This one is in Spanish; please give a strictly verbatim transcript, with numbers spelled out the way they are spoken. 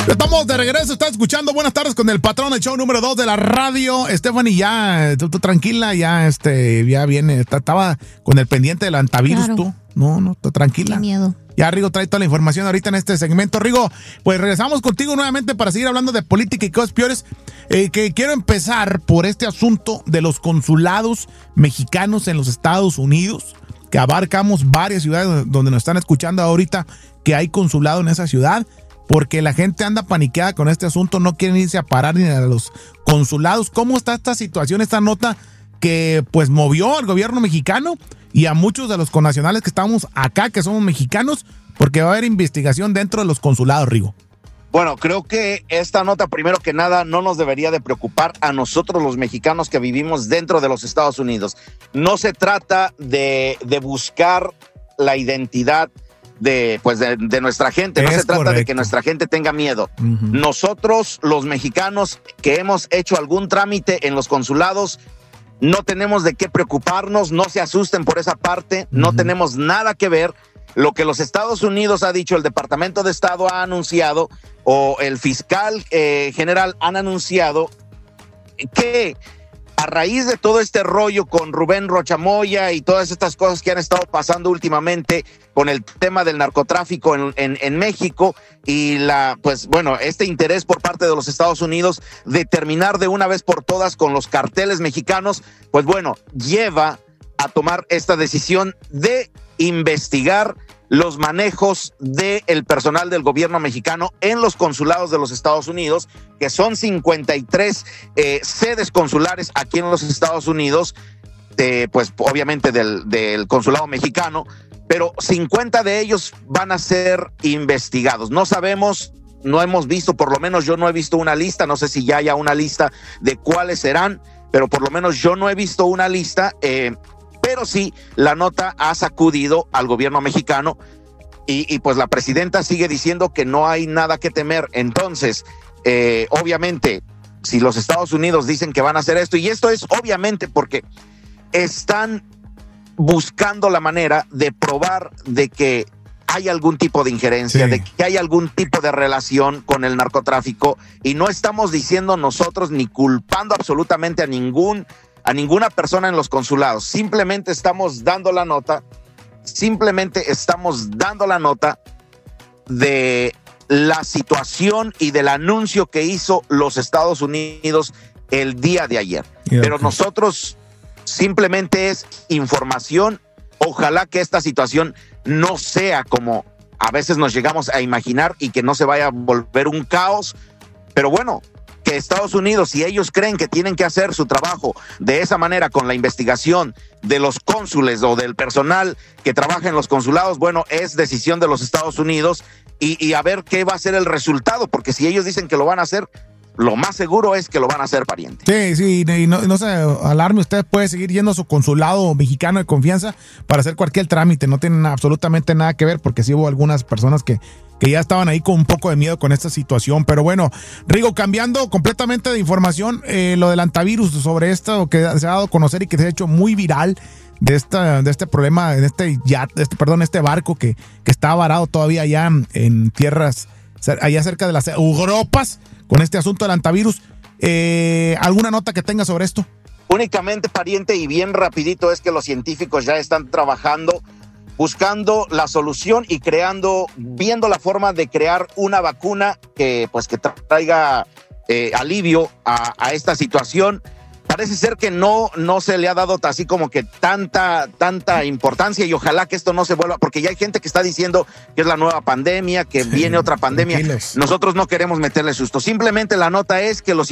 Estamos de regreso, está escuchando Buenas Tardes con el patrón, el show número dos de la radio. Stephanie, ya, tú, tú tranquila, ya, este, ya viene, está, estaba con el pendiente del antivirus, claro. Tú. No, no, tú tranquila. Qué miedo. Ya Rigo trae toda la información ahorita en este segmento. Rigo, pues regresamos contigo nuevamente para seguir hablando de política y cosas peores. Eh, que quiero empezar por este asunto de los consulados mexicanos en los Estados Unidos, que abarcamos varias ciudades donde nos están escuchando ahorita, que hay consulado en esa ciudad. Porque la gente anda paniqueada con este asunto, no quieren irse a parar ni a los consulados. ¿Cómo está esta situación, esta nota que pues movió al gobierno mexicano y a muchos de los connacionales que estamos acá, que somos mexicanos? Porque va a haber investigación dentro de los consulados, Rigo. Bueno, creo que esta nota, primero que nada, no nos debería de preocupar a nosotros los mexicanos que vivimos dentro de los Estados Unidos. No se trata de, de buscar la identidad de pues de, de nuestra gente, no es se trata correcto. De que nuestra gente tenga miedo. Uh-huh. Nosotros, los mexicanos que hemos hecho algún trámite en los consulados, no tenemos de qué preocuparnos, no se asusten por esa parte, uh-huh. No tenemos nada que ver. Lo que los Estados Unidos ha dicho, el Departamento de Estado ha anunciado, o el fiscal eh, general han anunciado que a raíz de todo este rollo con Rubén Rocha Moya y todas estas cosas que han estado pasando últimamente con el tema del narcotráfico en, en, en México y la, pues bueno, este interés por parte de los Estados Unidos de terminar de una vez por todas con los carteles mexicanos, pues bueno, lleva a tomar esta decisión de investigar los manejos del personal del gobierno mexicano en los consulados de los Estados Unidos, que son cincuenta y tres eh, sedes consulares aquí en los Estados Unidos, de, pues obviamente del, del consulado mexicano, pero cincuenta de ellos van a ser investigados. No sabemos, no hemos visto, por lo menos yo no he visto una lista, no sé si ya haya una lista de cuáles serán, pero por lo menos yo no he visto una lista, eh, pero sí, la nota ha sacudido al gobierno mexicano y, y pues la presidenta sigue diciendo que no hay nada que temer. Entonces, eh, obviamente, si los Estados Unidos dicen que van a hacer esto, y esto es obviamente porque están buscando la manera de probar de que hay algún tipo de injerencia, sí. De que hay algún tipo de relación con el narcotráfico, y no estamos diciendo nosotros ni culpando absolutamente a ningún a ninguna persona en los consulados, simplemente estamos dando la nota, simplemente estamos dando la nota de la situación y del anuncio que hizo los Estados Unidos el día de ayer. Yeah, Pero okay. Nosotros simplemente es información, ojalá que esta situación no sea como a veces nos llegamos a imaginar y que no se vaya a volver un caos, pero bueno, que Estados Unidos, si ellos creen que tienen que hacer su trabajo de esa manera con la investigación de los cónsules o del personal que trabaja en los consulados, bueno, es decisión de los Estados Unidos y, y a ver qué va a ser el resultado, porque si ellos dicen que lo van a hacer, lo más seguro es que lo van a hacer, pariente. Sí, sí, y no, no se alarme, usted puede seguir yendo a su consulado mexicano de confianza para hacer cualquier trámite, no tienen absolutamente nada que ver, porque sí hubo algunas personas que que ya estaban ahí con un poco de miedo con esta situación. Pero bueno, Rigo, cambiando completamente de información, eh, lo del antivirus, sobre esto que se ha dado a conocer y que se ha hecho muy viral de esta, de este problema, de este yate, este, perdón, este barco que, que está varado todavía allá en tierras, allá cerca de las Europas, con este asunto del antivirus. Eh, ¿Alguna nota que tenga sobre esto? Únicamente, pariente, y bien rapidito, es que los científicos ya están trabajando buscando la solución y creando, viendo la forma de crear una vacuna que pues que traiga eh, alivio a, a esta situación. Parece ser que no, no se le ha dado así como que tanta, tanta importancia, y ojalá que esto no se vuelva, porque ya hay gente que está diciendo que es la nueva pandemia, que sí, viene otra pandemia. Tranquilos. Nosotros no queremos meterle susto. Simplemente la nota es que los